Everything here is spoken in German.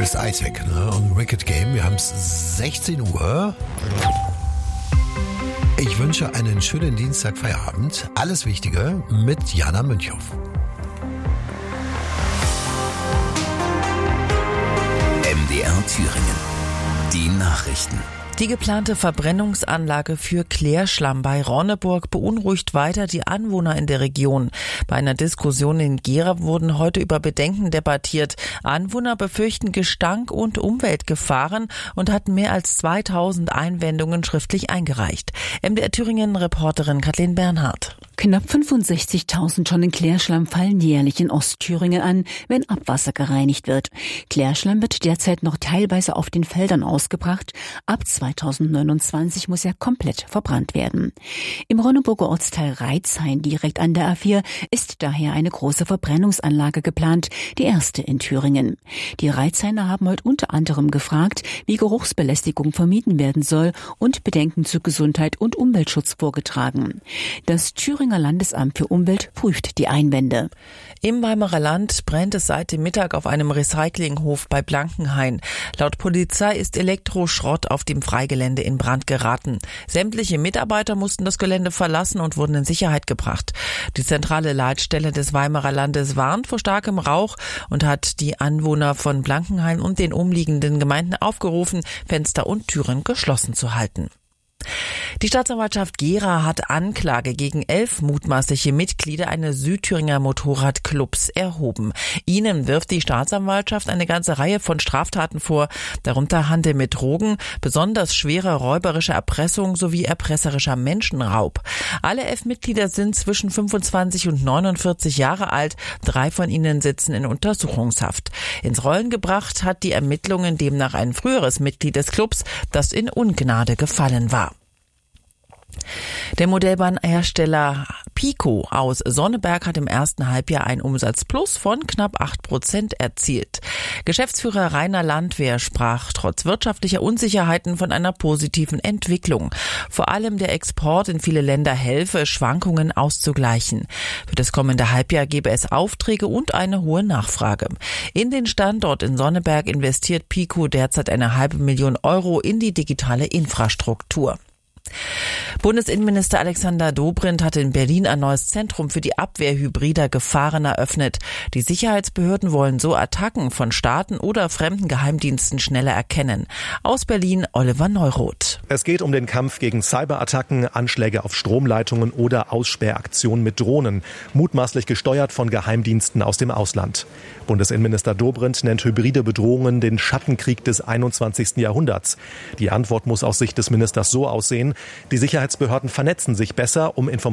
ist Isaac, ne? Und Wicked Game. Wir haben es 16 Uhr. Ich wünsche einen schönen Dienstag Feierabend. Alles Wichtige mit Jana Münchhoff. MDR Thüringen. Die Nachrichten. Die geplante Verbrennungsanlage für Klärschlamm bei Ronneburg beunruhigt weiter die Anwohner in der Region. Bei einer Diskussion in Gera wurden heute über Bedenken debattiert. Anwohner befürchten Gestank und Umweltgefahren und hatten mehr als 2000 Einwendungen schriftlich eingereicht. MDR Thüringen-Reporterin Kathleen Bernhardt. Knapp 65.000 Tonnen Klärschlamm fallen jährlich in Ostthüringen an, wenn Abwasser gereinigt wird. Klärschlamm wird derzeit noch teilweise auf den Feldern ausgebracht. Ab 2029 muss er komplett verbrannt werden. Im Ronneburger Ortsteil Reitzhain, direkt an der A4, ist daher eine große Verbrennungsanlage geplant, die erste in Thüringen. Die Reitzhainer haben heute unter anderem gefragt, wie Geruchsbelästigung vermieden werden soll und Bedenken zu Gesundheit und Umweltschutz vorgetragen. Das Thüringer Landesamt für Umwelt prüft die Einwände. Im Weimarer Land brennt es seit dem Mittag auf einem Recyclinghof bei Blankenhain. Laut Polizei ist Elektroschrott auf dem Freigelände in Brand geraten. Sämtliche Mitarbeiter mussten das Gelände verlassen und wurden in Sicherheit gebracht. Die zentrale Leitstelle des Weimarer Landes warnt vor starkem Rauch und hat die Anwohner von Blankenhain und den umliegenden Gemeinden aufgerufen, Fenster und Türen geschlossen zu halten. Die Staatsanwaltschaft Gera hat Anklage gegen 11 mutmaßliche Mitglieder eines Südthüringer Motorradclubs erhoben. Ihnen wirft die Staatsanwaltschaft eine ganze Reihe von Straftaten vor, darunter Handel mit Drogen, besonders schwere räuberische Erpressung sowie erpresserischer Menschenraub. Alle 11 Mitglieder sind zwischen 25 und 49 Jahre alt, 3 von ihnen sitzen in Untersuchungshaft. Ins Rollen gebracht hat die Ermittlungen demnach ein früheres Mitglied des Clubs, das in Ungnade gefallen war. Der Modellbahnhersteller Pico aus Sonneberg hat im ersten Halbjahr ein Umsatzplus von knapp 8% erzielt. Geschäftsführer Rainer Landwehr sprach trotz wirtschaftlicher Unsicherheiten von einer positiven Entwicklung. Vor allem der Export in viele Länder helfe, Schwankungen auszugleichen. Für das kommende Halbjahr gebe es Aufträge und eine hohe Nachfrage. In den Standort in Sonneberg investiert Pico derzeit 500.000 Euro in die digitale Infrastruktur. Bundesinnenminister Alexander Dobrindt hat in Berlin ein neues Zentrum für die Abwehr hybrider Gefahren eröffnet. Die Sicherheitsbehörden wollen so Attacken von Staaten oder fremden Geheimdiensten schneller erkennen. Aus Berlin Oliver Neuroth. Es geht um den Kampf gegen Cyberattacken, Anschläge auf Stromleitungen oder Aussperraktionen mit Drohnen, mutmaßlich gesteuert von Geheimdiensten aus dem Ausland. Bundesinnenminister Dobrindt nennt hybride Bedrohungen den Schattenkrieg des 21. Jahrhunderts. Die Antwort muss aus Sicht des Ministers so aussehen: Die Sicherheitsbehörden vernetzen sich besser, um Informationen